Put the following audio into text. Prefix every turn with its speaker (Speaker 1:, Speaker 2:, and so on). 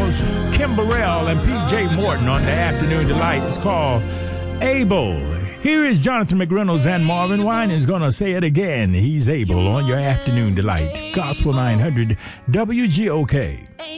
Speaker 1: McReynolds, Kim Burrell, and P.J. Morton on the Afternoon Delight. It's called Able. Here is Jonathan McReynolds, and Marvin Wine is going to say it again. He's able on your Afternoon Delight. Gospel 900 WGOK.